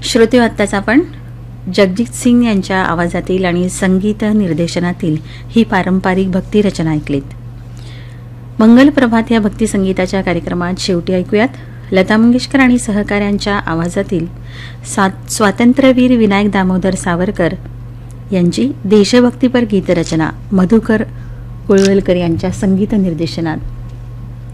श्रोते, आत्ताच आपण जगजीत सिंग यांच्या आवाजातील आणि संगीत निर्देशनातील ही पारंपरिक भक्ती रचना ऐकलीत. मंगल प्रभात या भक्ती संगीताच्या कार्यक्रमात शेवटी ऐकूयात लता मंगेशकर आणि सहकाऱ्यांच्या आवाजातील स्वातंत्र्यवीर विनायक दामोदर सावरकर यांची देशभक्तीपर गीतरचना मधुकर कुळवलकर यांच्या संगीत निर्देशनात.